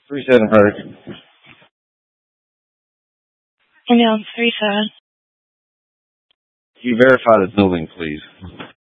37 Hurricane. Ambulance 37. Can you verify the building, please?